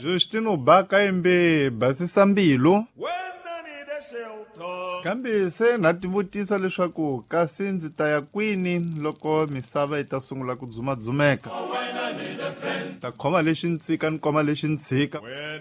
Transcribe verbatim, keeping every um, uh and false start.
Justino Baka imbe basisa mbilu. Kambe se na tivutisa leswaku kasi ndzi ta ya kwini loko misava yi ta sungula ku dzumadzumeka. Ta khoma lexi ntsika ni khoma lexi ntshika.